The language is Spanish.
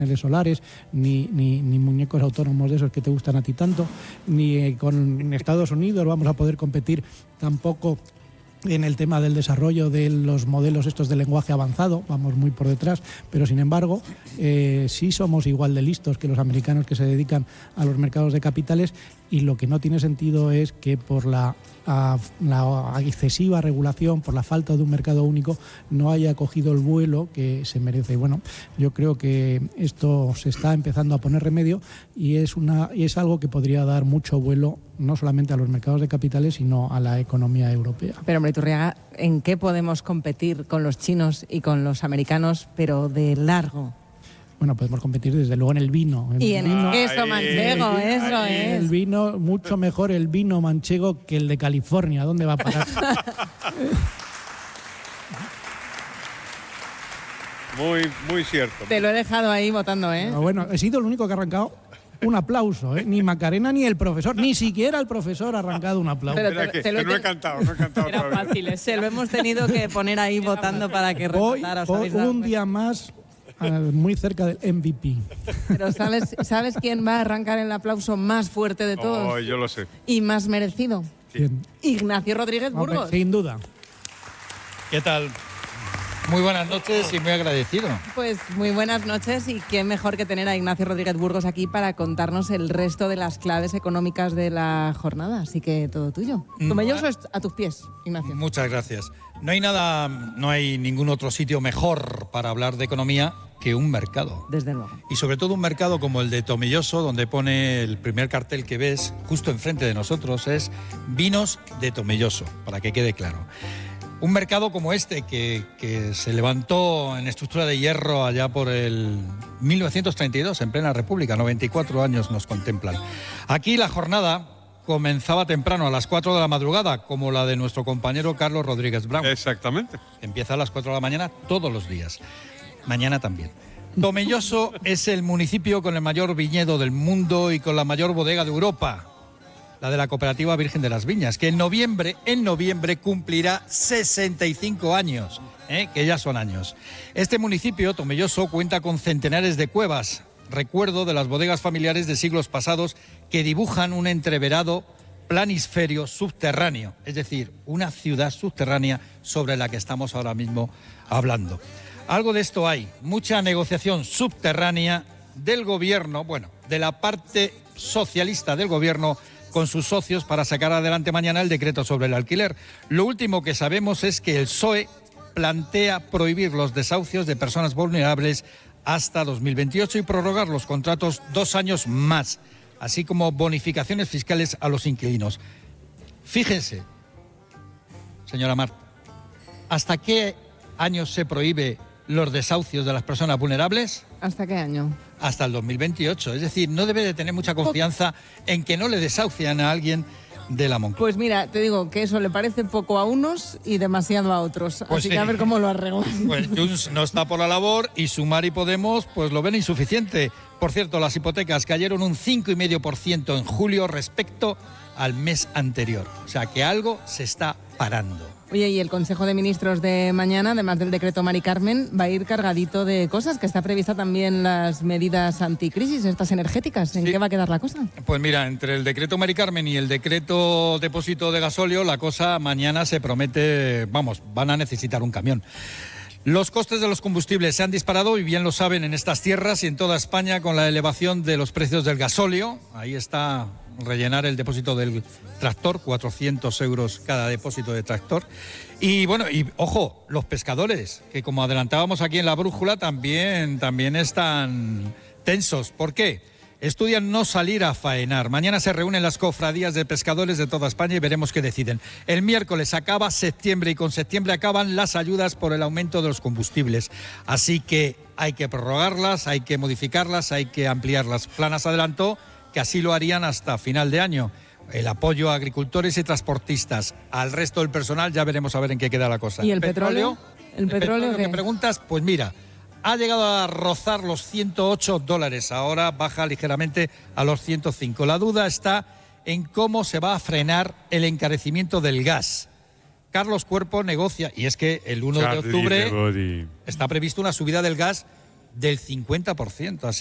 paneles solares, ni muñecos autónomos de esos que te gustan a ti tanto, ni con Estados Unidos vamos a poder competir tampoco en el tema del desarrollo de los modelos estos de lenguaje avanzado, vamos muy por detrás, pero sin embargo sí somos igual de listos que los americanos que se dedican a los mercados de capitales, y lo que no tiene sentido es que por la excesiva regulación, por la falta de un mercado único, no haya cogido el vuelo que se merece. Y bueno, yo creo que esto se está empezando a poner remedio y es algo que podría dar mucho vuelo no solamente a los mercados de capitales, sino a la economía europea. Pero, hombre, Iturriaga, ¿en qué podemos competir con los chinos y con los americanos, pero de largo? Bueno, podemos competir desde luego en el vino. Eso manchego, eso es. El vino, mucho mejor el vino manchego que el de California. ¿Dónde va a parar? Muy cierto. Te lo he dejado ahí votando, ¿eh? Pero bueno, he sido el único que ha arrancado un aplauso, ¿eh? Ni Macarena ni el profesor, ni siquiera el profesor ha arrancado un aplauso. Pero no he cantado Era todavía. fácil, se lo hemos tenido que poner ahí votando para que resaltara. Hoy un día más muy cerca del MVP. Pero ¿sabes quién va a arrancar el aplauso más fuerte de todos? Oh, yo lo sé. Y más merecido. ¿Quién? Ignacio Rodríguez Burgos. Sin duda. ¿Qué tal? Muy buenas noches y muy agradecido. Pues muy buenas noches, y qué mejor que tener a Ignacio Rodríguez Burgos aquí para contarnos el resto de las claves económicas de la jornada. Así que todo tuyo. Tomelloso es a tus pies, Ignacio. Muchas gracias. No hay ningún otro sitio mejor para hablar de economía que un mercado. Desde luego. Y sobre todo un mercado como el de Tomelloso, donde pone el primer cartel que ves justo enfrente de nosotros, es Vinos de Tomelloso, para que quede claro. Un mercado como este, que se levantó en estructura de hierro allá por el 1932, en plena República, 94 años nos contemplan. Aquí la jornada comenzaba temprano, a las 4 de la madrugada, como la de nuestro compañero Carlos Rodríguez Brown. Exactamente. Empieza a las 4 de la mañana todos los días. Mañana también. Tomelloso es el municipio con el mayor viñedo del mundo y con la mayor bodega de Europa, la de la Cooperativa Virgen de las Viñas, que en noviembre cumplirá 65 años, que ya son años. Este municipio, Tomelloso, cuenta con centenares de cuevas, recuerdo de las bodegas familiares de siglos pasados, que dibujan un entreverado planisferio subterráneo, es decir, una ciudad subterránea sobre la que estamos ahora mismo hablando. Algo de esto hay, mucha negociación subterránea del gobierno, de la parte socialista del gobierno, con sus socios para sacar adelante mañana el decreto sobre el alquiler. Lo último que sabemos es que el PSOE plantea prohibir los desahucios de personas vulnerables hasta 2028 y prorrogar los contratos 2 años más, así como bonificaciones fiscales a los inquilinos. Fíjense, señora Marta, ¿hasta qué año se prohíbe los desahucios de las personas vulnerables? ¿Hasta qué año? Hasta el 2028. Es decir, no debe de tener mucha confianza en que no le desahucian a alguien de la Moncloa. Pues mira, te digo que eso le parece poco a unos y demasiado a otros. Pues así sí. que a ver cómo lo arreglan. Pues Junts no está por la labor y Sumar y Podemos pues lo ven insuficiente. Por cierto, las hipotecas cayeron un 5,5% en julio respecto al mes anterior. O sea que algo se está parando. Oye, y el Consejo de Ministros de mañana, además del decreto Mari Carmen, va a ir cargadito de cosas, que está prevista también las medidas anticrisis, estas energéticas. ¿En qué va a quedar la cosa? Pues mira, entre el decreto Mari Carmen y el decreto depósito de gasóleo, la cosa mañana se promete, van a necesitar un camión. Los costes de los combustibles se han disparado, y bien lo saben, en estas tierras y en toda España, con la elevación de los precios del gasóleo. Ahí está rellenar el depósito del tractor, 400 euros cada depósito de tractor. Y ojo, los pescadores, que como adelantábamos aquí en La Brújula, también están tensos. ¿Por qué? Estudian no salir a faenar. Mañana se reúnen las cofradías de pescadores de toda España y veremos qué deciden. El miércoles acaba septiembre y con septiembre acaban las ayudas por el aumento de los combustibles. Así que hay que prorrogarlas, hay que modificarlas, hay que ampliarlas. Planas adelantó que así lo harían hasta final de año. El apoyo a agricultores y transportistas. Al resto del personal ya veremos a ver en qué queda la cosa. ¿Y el petróleo? ¿El petróleo que preguntas? Pues mira, ha llegado a rozar los $108. Ahora baja ligeramente a los 105. La duda está en cómo se va a frenar el encarecimiento del gas. Carlos Cuerpo negocia, y es que el 1 de octubre está previsto una subida del gas del 50%. Así